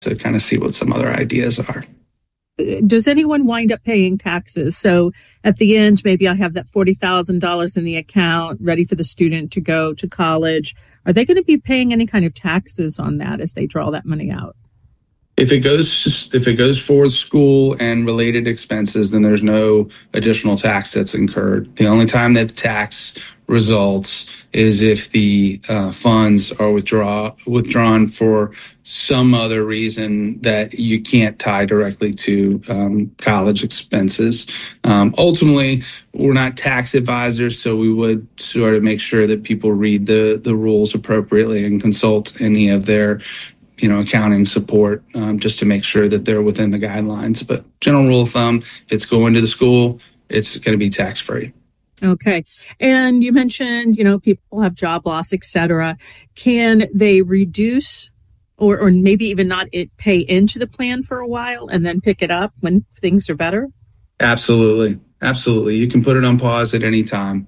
to kind of see what some other ideas are. Does anyone wind up paying taxes? So at the end, maybe I have that $40,000 in the account ready for the student to go to college. Are they going to be paying any kind of taxes on that as they draw that money out? If it goes for school and related expenses, then there's no additional tax that's incurred. The only time that tax results is if the funds are withdrawn for some other reason that you can't tie directly to college expenses. Ultimately, we're not tax advisors, so we would sort of make sure that people read the rules appropriately and consult any of their accounting support just to make sure that they're within the guidelines. But general rule of thumb, if it's going to the school, it's going to be tax-free. Okay. And you mentioned, people have job loss, et cetera. Can they reduce or maybe even not pay into the plan for a while and then pick it up when things are better? Absolutely. Absolutely. You can put it on pause at any time.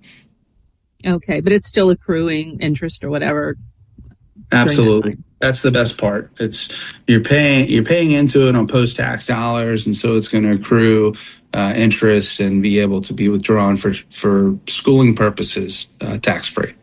Okay. But it's still accruing interest or whatever. Absolutely. That's the best part. You're paying into it on post-tax dollars, and so it's going to accrue interest and be able to be withdrawn for schooling purposes tax-free.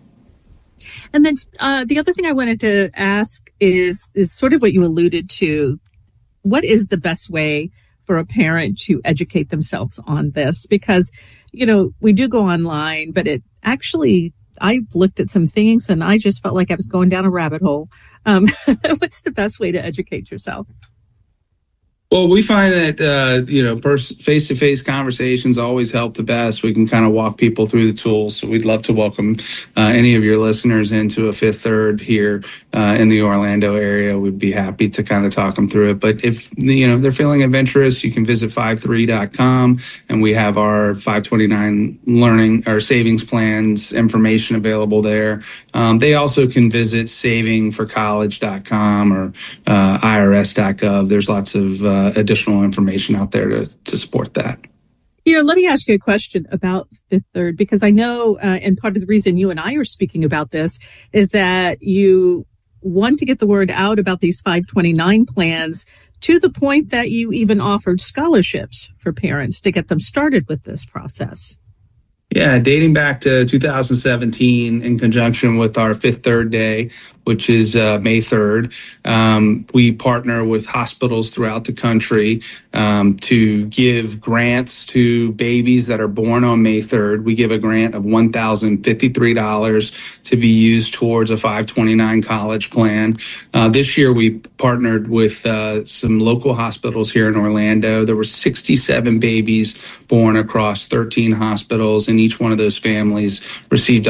And then the other thing I wanted to ask is sort of what you alluded to. What is the best way for a parent to educate themselves on this? Because, we do go online, but it actually, I looked at some things and I just felt like I was going down a rabbit hole. What's the best way to educate yourself? Well, we find that, face-to-face conversations always help the best. We can kind of walk people through the tools. So we'd love to welcome any of your listeners into a Fifth Third here in the Orlando area. We'd be happy to kind of talk them through it. But if, they're feeling of interest, you can visit 53.com, and we have our 529 learning or savings plans information available there. They also can visit savingforcollege.com or irs.gov. There's lots of additional information out there to support that. Let me ask you a question about Fifth Third, because I know, and part of the reason you and I are speaking about this is that you want to get the word out about these 529 plans to the point that you even offered scholarships for parents to get them started with this process. Yeah, dating back to 2017 in conjunction with our Fifth Third Day, which is May 3rd. We partner with hospitals throughout the country to give grants to babies that are born on May 3rd. We give a grant of $1,053 to be used towards a 529 college plan. This year, we partnered with some local hospitals here in Orlando. There were 67 babies born across 13 hospitals, and each one of those families received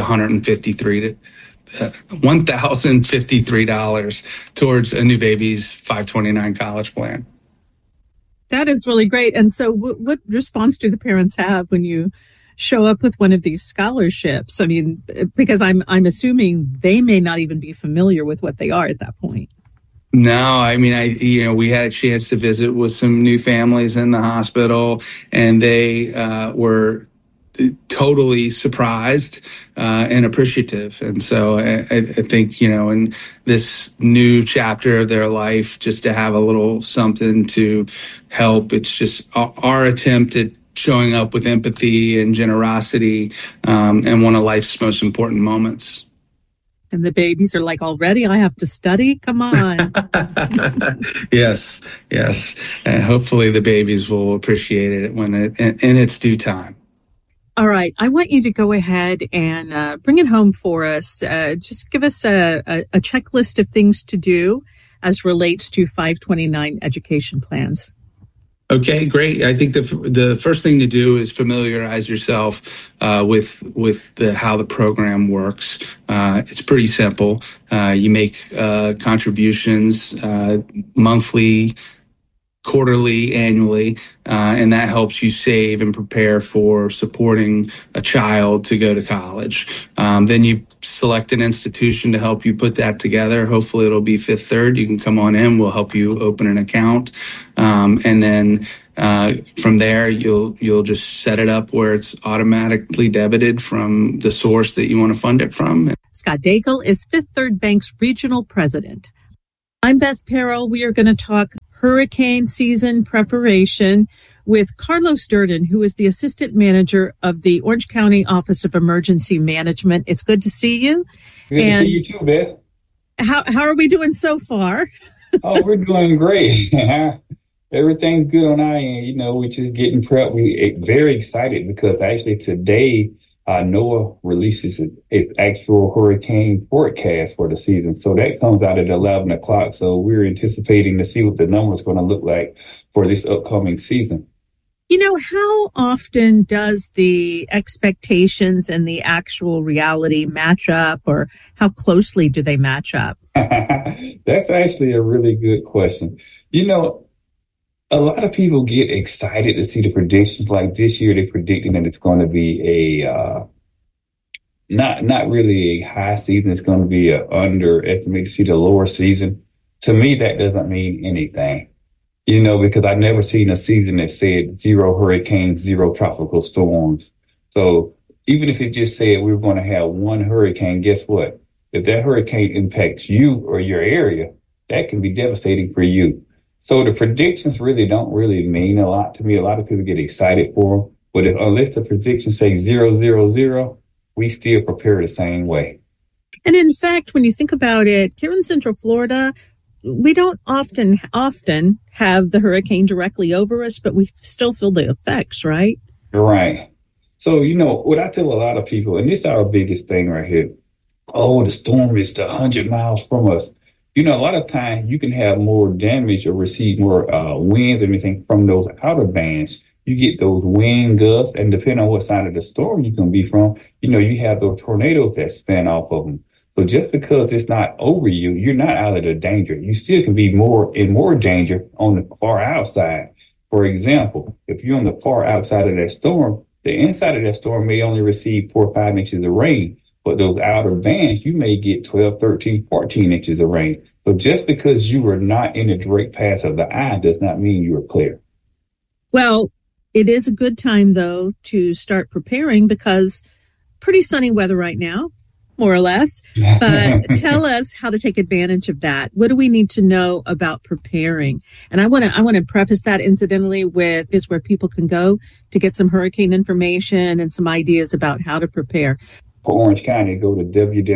$1,053 towards a new baby's 529 college plan. That is really great. And so what response do the parents have when you show up with one of these scholarships? I mean, because I'm assuming they may not even be familiar with what they are at that point. No, I mean, we had a chance to visit with some new families in the hospital, and they were totally surprised and appreciative. And so I think, in this new chapter of their life, just to have a little something to help, it's just our attempt at showing up with empathy and generosity in one of life's most important moments. And the babies are like, already I have to study? Come on. Yes. And hopefully the babies will appreciate it when in its due time. All right. I want you to go ahead and bring it home for us. Just give us a checklist of things to do as relates to 529 education plans. Okay, great. I think the first thing to do is familiarize yourself with how the program works. It's pretty simple. You make contributions monthly, quarterly, annually, and that helps you save and prepare for supporting a child to go to college. Then you select an institution to help you put that together. Hopefully it'll be Fifth Third. You can come on in. We'll help you open an account. And then from there, you'll just set it up where it's automatically debited from the source that you want to fund it from. Scott Daigle is Fifth Third Bank's regional president. I'm Beth Perel. We are going to talk hurricane season preparation with Carlos Durden, who is the assistant manager of the Orange County Office of Emergency Management. It's good to see you. Good to see you too, Beth. How are we doing so far? Oh, we're doing great. Everything's good on our end. You know, we're just getting prepped. We're very excited because actually today, NOAA releases its actual hurricane forecast for the season. So that comes out at 11 o'clock. So we're anticipating to see what the numbers are going to look like for this upcoming season. You know, how often does the expectations and the actual reality match up, or how closely do they match up? That's actually a really good question. You know, a lot of people get excited to see the predictions. Like this year, they're predicting that it's going to be not really a high season. It's going to be an underestimated to see the lower season. To me, that doesn't mean anything. You know, because I've never seen a season that said 0 hurricanes, 0 tropical storms. So even if it just said we were going to have 1 hurricane, guess what? If that hurricane impacts you or your area, that can be devastating for you. So the predictions don't really mean a lot to me. A lot of people get excited for them. But unless the predictions say 0, 0, 0, we still prepare the same way. And in fact, when you think about it, here in Central Florida, we don't often have the hurricane directly over us, but we still feel the effects, right? Right. So, you know, what I tell a lot of people, and this is our biggest thing right here. Oh, the storm is 100 miles from us. You know, a lot of times you can have more damage or receive more winds or anything from those outer bands. You get those wind gusts, and depending on what side of the storm you can be from, you know, you have those tornadoes that span off of them. So just because it's not over you, you're not out of the danger. You still can be in more danger on the far outside. For example, if you're on the far outside of that storm, the inside of that storm may only receive 4 or 5 inches of rain. But those outer bands, you may get 12, 13, 14 inches of rain. So just because you are not in the direct path of the eye does not mean you are clear. Well, it is a good time, though, to start preparing because pretty sunny weather right now, more or less. But tell us how to take advantage of that. What do we need to know about preparing? And I want to preface that incidentally with is where people can go to get some hurricane information and some ideas about how to prepare. For Orange County, go to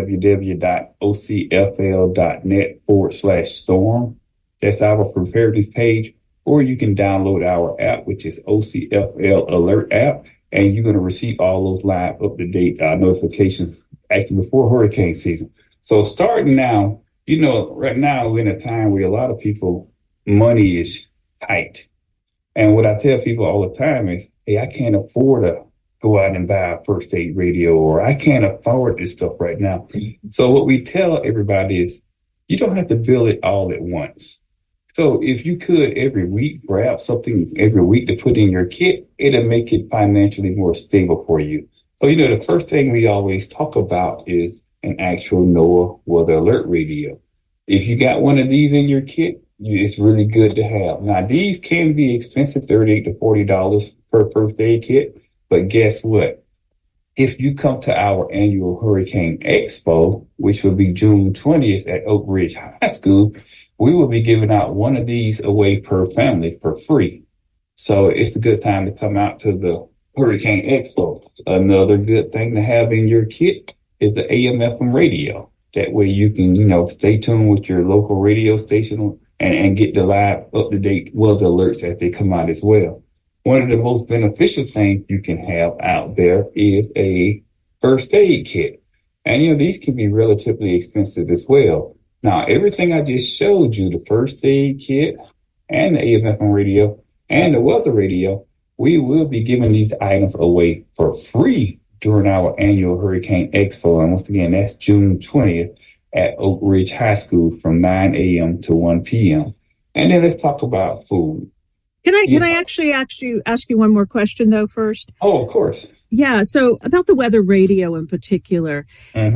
www.ocfl.net/storm. That's our preparedness page. Or you can download our app, which is OCFL Alert app, and you're going to receive all those live up-to-date notifications actually before hurricane season. So starting now, you know, right now we're in a time where a lot of people, money is tight. And what I tell people all the time is, hey, I can't afford to go out and buy a first aid radio, or I can't afford this stuff right now. So what we tell everybody is you don't have to build it all at once. So if you could every week grab something every week to put in your kit, it'll make it financially more stable for you. So, you know, the first thing we always talk about is an actual NOAA weather alert radio. If you got one of these in your kit, it's really good to have. Now, these can be expensive, $38 to $40 per first aid kit. But guess what? If you come to our annual Hurricane Expo, which will be June 20th at Oak Ridge High School, we will be giving out one of these away per family for free. So it's a good time to come out to the Hurricane Expo. Another good thing to have in your kit is the AM/FM radio. That way you can, you know, stay tuned with your local radio station and get the live up-to-date weather alerts as they come out as well. One of the most beneficial things you can have out there is a first aid kit. And, you know, these can be relatively expensive as well. Now, everything I just showed you, the first aid kit and the AM/FM radio and the weather radio, we will be giving these items away for free during our annual Hurricane Expo. And once again, that's June 20th at Oak Ridge High School from 9 a.m. to 1 p.m. And then let's talk about food. Can I actually ask you one more question though first? Oh, of course. Yeah. So about the weather radio in particular,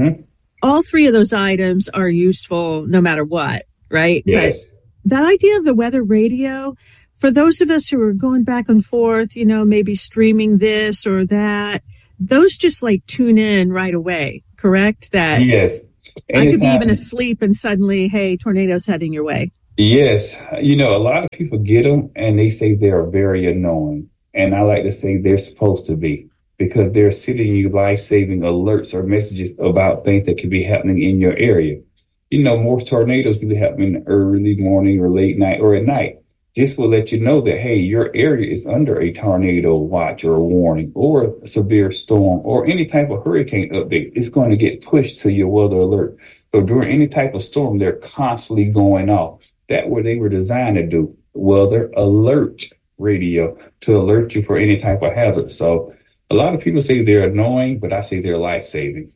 all 3 of those items are useful no matter what, right? Yes. But that idea of the weather radio, for those of us who are going back and forth, you know, maybe streaming this or that, those just like tune in right away, correct? Yes. I could be Anytime. even asleep and suddenly, hey, tornado's heading your way. Yes. A lot of people get them and they say they're very annoying. And I like to say they're supposed to be because they're sending you life-saving alerts or messages about things that could be happening in your area. More tornadoes will happen in the early morning or late night or at night. This will let you know that, hey, your area is under a tornado watch or a warning or a severe storm or any type of hurricane update. It's going to get pushed to your weather alert. So during any type of storm, they're constantly going off. That's what they were designed to do. Weather alert radio to alert you for any type of hazard. So a lot of people say they're annoying, but I say they're life-saving.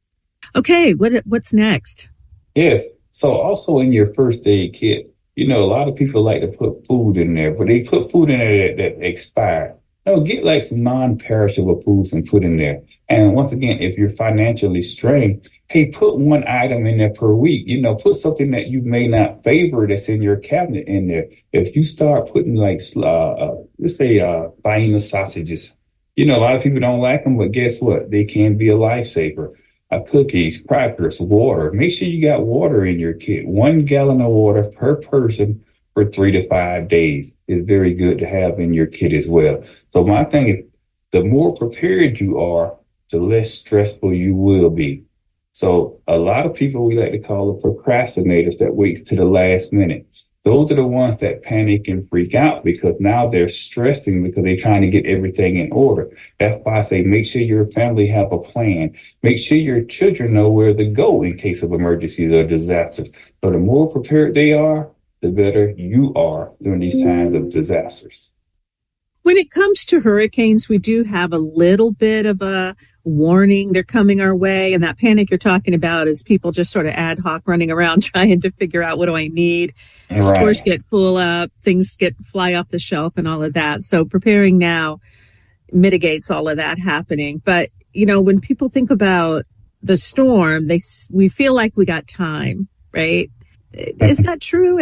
Okay, what's next? Yes. So also in your first aid kit, a lot of people like to put food in there, but they put food in there that expired. No, get like some non-perishable foods and put in there. And once again, if you're financially strained, hey, put one item in there per week. Put something that you may not favor that's in your cabinet in there. If you start putting like, let's say, Vienna sausages, a lot of people don't like them, but guess what? They can be a lifesaver. Cookies, crackers, water. Make sure you got water in your kit. 1 gallon of water per person for 3 to 5 days is very good to have in your kit as well. So my thing is, the more prepared you are, the less stressful you will be. So a lot of people we like to call the procrastinators that waits to the last minute. Those are the ones that panic and freak out because now they're stressing because they're trying to get everything in order. That's why I say make sure your family have a plan. Make sure your children know where to go in case of emergencies or disasters. So the more prepared they are, the better you are during these times of disasters. When it comes to hurricanes, we do have a little bit of a warning. They're coming our way. And that panic you're talking about is people just sort of ad hoc running around trying to figure out what do I need. Right. Stores get full up, things fly off the shelf and all of that. So preparing now mitigates all of that happening. But, when people think about the storm, we feel like we got time, right? Is that true?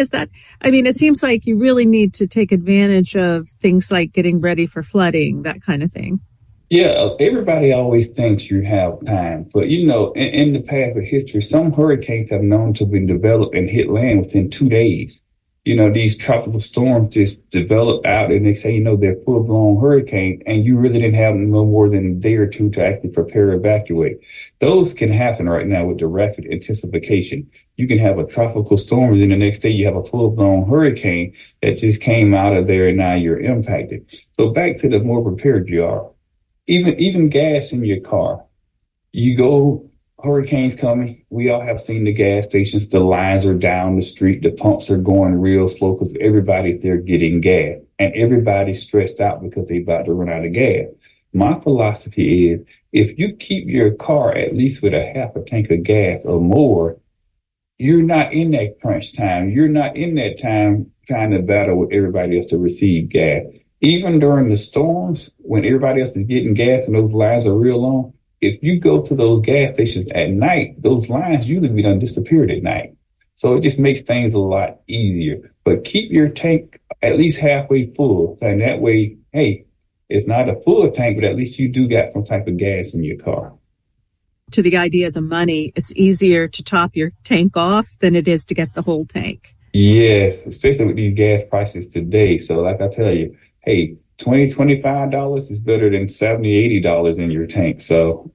It seems like you really need to take advantage of things like getting ready for flooding, that kind of thing. Yeah, everybody always thinks you have time. But, in the past of history, some hurricanes have known to be developed and hit land within 2 days. These tropical storms just develop out and they say, they're full-blown hurricane and you really didn't have no more than a day or two to actually prepare to evacuate. Those can happen right now with the rapid intensification. You can have a tropical storm and then the next day you have a full-blown hurricane that just came out of there and now you're impacted. So back to the more prepared you are. Even gas in your car. You go, hurricanes coming. We all have seen the gas stations. The lines are down the street. The pumps are going real slow because everybody's there getting gas. And everybody's stressed out because they're about to run out of gas. My philosophy is if you keep your car at least with a half a tank of gas or more, you're not in that crunch time. You're not in that time trying to battle with everybody else to receive gas. Even during the storms, when everybody else is getting gas and those lines are real long, if you go to those gas stations at night, those lines usually be done disappeared at night. So it just makes things a lot easier. But keep your tank at least halfway full. And that way, hey, it's not a full tank, but at least you do got some type of gas in your car. To the idea of the money, it's easier to top your tank off than it is to get the whole tank. Yes, especially with these gas prices today. So like I tell you, hey, $20, $25 is better than $70, $80 in your tank. So.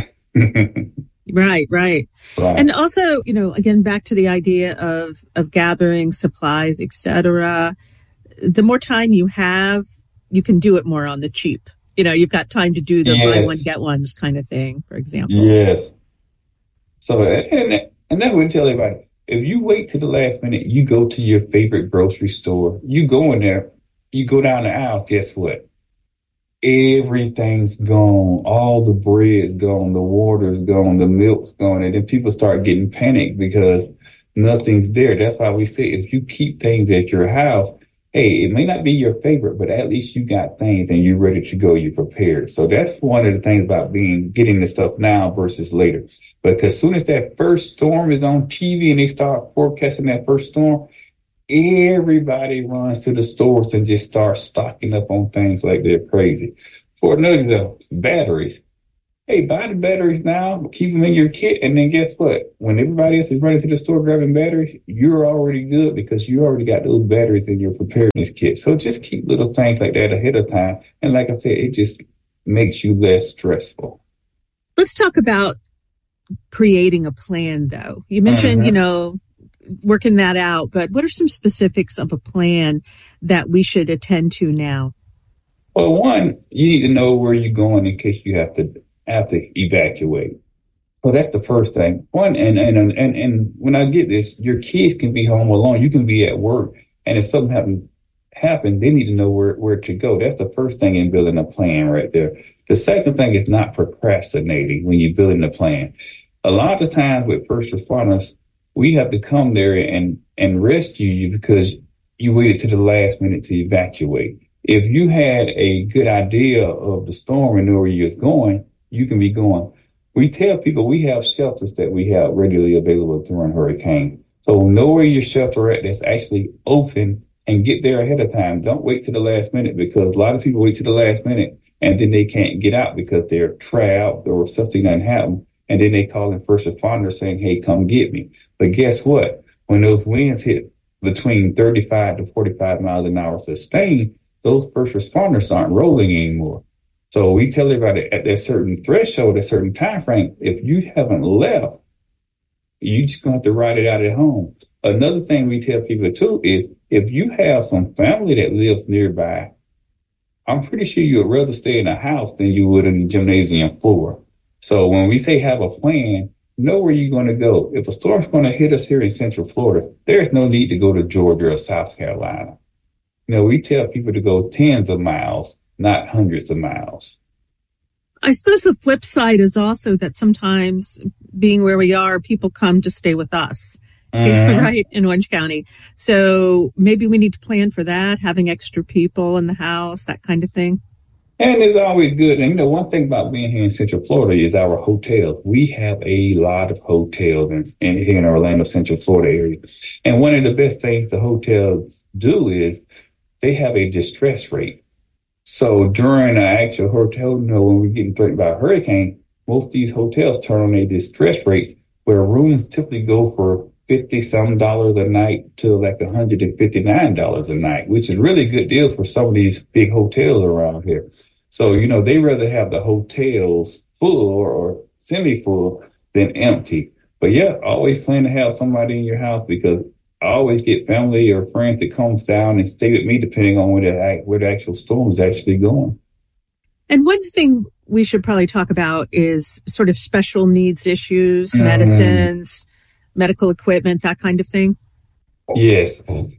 Right. And also, again, back to the idea of gathering supplies, etc. The more time you have, you can do it more on the cheap. You've got time to do the buy one, get ones kind of thing, for example. Yes. So, and that would tell everybody, if you wait to the last minute, you go to your favorite grocery store, you go in there, you go down the aisle, guess what? Everything's gone. All the bread's gone, the water's gone, the milk's gone, and then people start getting panicked because nothing's there. That's why we say if you keep things at your house, hey, it may not be your favorite, but at least you got things and you're ready to go, you're prepared. So that's one of the things about getting the stuff now versus later. Because as soon as that first storm is on TV and they start forecasting that first storm, everybody runs to the stores and just starts stocking up on things like they're crazy. For another example, batteries. hey, buy the batteries now, keep them in your kit, and then guess what? When everybody else is running to the store grabbing batteries, you're already good because you already got those batteries in your preparedness kit. So just keep little things like that ahead of time. And like I said, it just makes you less stressful. Let's talk about creating a plan, though. You mentioned, working that out, but what are some specifics of a plan that we should attend to now? Well, one, you need to know where you're going in case you have to evacuate. So that's the first thing. One, and when I get this, your kids can be home alone. You can be at work, and if something happen, they need to know where to go. That's the first thing in building a plan right there. The second thing is not procrastinating when you're building a plan. A lot of times with first responders, we have to come there and rescue you because you waited to the last minute to evacuate. If you had a good idea of the storm and knew where you was going, you can be going. We tell people we have shelters that we have readily available during hurricane. So know where your shelter at that's actually open and get there ahead of time. Don't wait to the last minute because a lot of people wait to the last minute and then they can't get out because they're trapped or something done happened. And then they call in first responders saying, hey, come get me. But guess what? When those winds hit between 35 to 45 miles an hour sustained, those first responders aren't rolling anymore. So we tell everybody at that certain threshold, a certain time frame, if you haven't left, you just going to have to ride it out at home. Another thing we tell people too is if you have some family that lives nearby, I'm pretty sure you would rather stay in a house than you would in the gymnasium floor. So when we say have a plan, know where you're going to go. If a storm's going to hit us here in Central Florida, there's no need to go to Georgia or South Carolina. We tell people to go tens of miles, not hundreds of miles. I suppose the flip side is also that sometimes being where we are, people come to stay with us, right, in Orange County. So maybe we need to plan for that, having extra people in the house, that kind of thing. And it's always good. And, one thing about being here in Central Florida is our hotels. We have a lot of hotels here in Orlando, Central Florida area. And one of the best things the hotels do is they have a distress rate. So during an actual hotel, when we're getting threatened by a hurricane, most of these hotels turn on their distress rates where rooms typically go for $50-some a night to like $159 a night, which is really good deals for some of these big hotels around here. So, they rather have the hotels full or semi-full than empty. But yeah, always plan to have somebody in your house because I always get family or friends that comes down and stay with me depending on where the actual storm is actually going. And one thing we should probably talk about is sort of special needs issues, medicines, medical equipment, that kind of thing. Yes.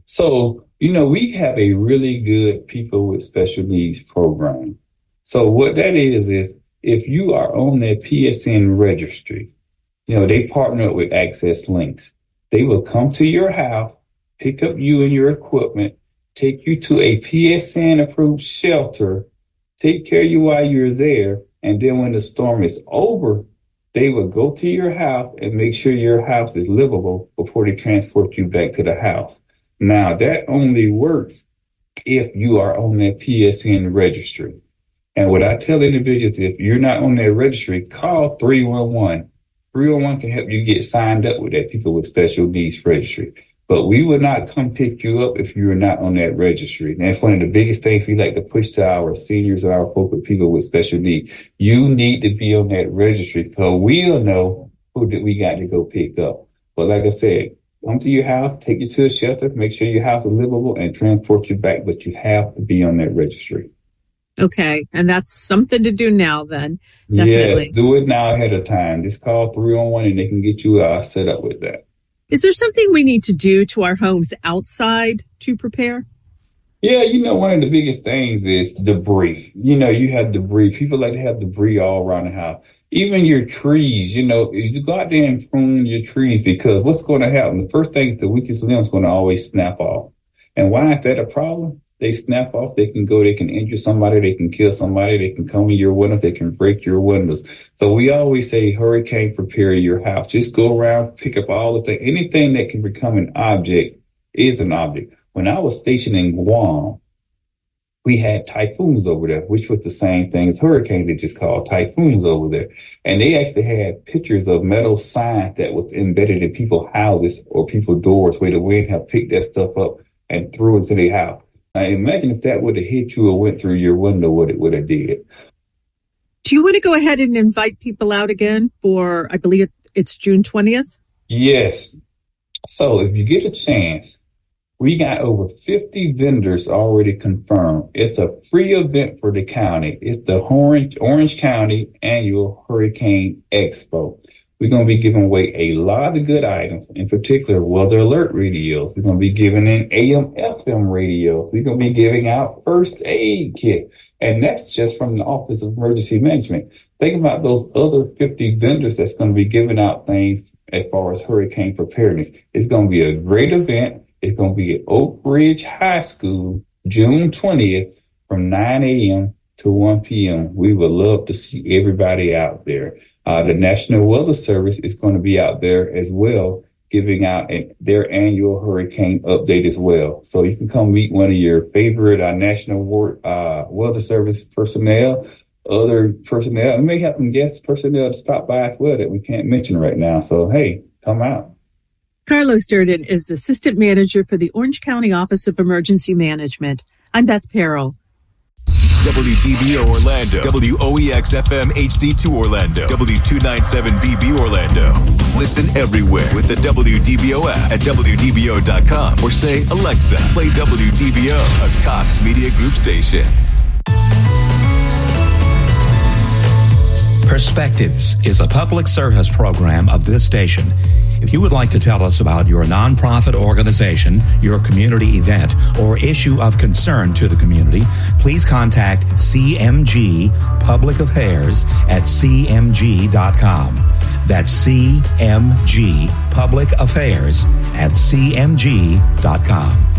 So, we have a really good people with special needs program. So what that is if you are on their PSN registry, they partner up with Access Links. They will come to your house, pick up you and your equipment, take you to a PSN-approved shelter, take care of you while you're there, and then when the storm is over, they will go to your house and make sure your house is livable before they transport you back to the house. Now, that only works if you are on that PSN registry. And what I tell individuals, if you're not on that registry, call 311. 311 can help you get signed up with that People with Special Needs registry. But we will not come pick you up if you're not on that registry. And that's one of the biggest things we like to push to our seniors and our folk with people with special needs. You need to be on that registry because we'll know who that we got to go pick up. But like I said, come to your house, take you to a shelter, make sure your house is livable, and transport you back. But you have to be on that registry. Okay. And that's something to do now then. Definitely. Yeah, do it now ahead of time. Just call 311 and they can get you set up with that. Is there something we need to do to our homes outside to prepare? Yeah, one of the biggest things is debris. You have debris. People like to have debris all around the house. Even your trees, you go out there and prune your trees because what's going to happen? The first thing, the weakest limb is going to always snap off. And why is that a problem? They snap off, they can injure somebody, they can kill somebody, they can come in your windows, they can break your windows. So we always say hurricane prepare your house. Just go around, pick up all the things. Anything that can become an object is an object. When I was stationed in Guam, we had typhoons over there, which was the same thing as hurricanes. They just called typhoons over there. And they actually had pictures of metal signs that was embedded in people's houses or people's doors where the wind had picked that stuff up and threw it into their house. Now, imagine if that would have hit you or went through your window, what it would have did. Do you want to go ahead and invite people out again for, I believe it's June 20th? Yes. So if you get a chance, we got over 50 vendors already confirmed. It's a free event for the county. It's the Orange County Annual Hurricane Expo. We're going to be giving away a lot of good items, in particular weather alert radios. We're going to be giving in AM/FM radios. We're going to be giving out first aid kit. And that's just from the Office of Emergency Management. Think about those other 50 vendors that's going to be giving out things as far as hurricane preparedness. It's going to be a great event. It's going to be at Oak Ridge High School, June 20th from 9 a.m. to 1 p.m. We would love to see everybody out there. The National Weather Service is going to be out there as well, giving out their annual hurricane update as well. So you can come meet one of your favorite National Weather Service personnel, other personnel, and may have some guest personnel to stop by as well that we can't mention right now. So, hey, come out. Carlos Durden is Assistant Manager for the Orange County Office of Emergency Management. I'm Beth Perrell. WDBO Orlando, WOEX-FM HD2 Orlando, W297BB Orlando. Listen everywhere with the WDBO app at WDBO.com or say, Alexa, play WDBO, a Cox Media Group station. Perspectives is a public service program of this station. If you would like to tell us about your nonprofit organization, your community event, or issue of concern to the community, please contact CMG Public Affairs at cmg.com. That's CMG Public Affairs at cmg.com.